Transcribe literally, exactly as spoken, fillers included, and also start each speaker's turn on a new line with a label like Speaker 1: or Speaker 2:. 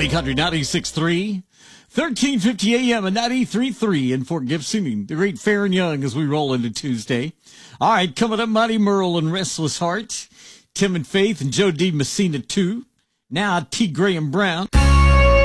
Speaker 1: Valley Country ninety-six point three, thirteen fifty A M and ninety-three point three in Fort Gibson. The great Fair and Young as we roll into Tuesday. All right, coming up, Mighty Merle and Restless Heart, Tim and Faith and Joe D. Messina two. Now T. Graham Brown.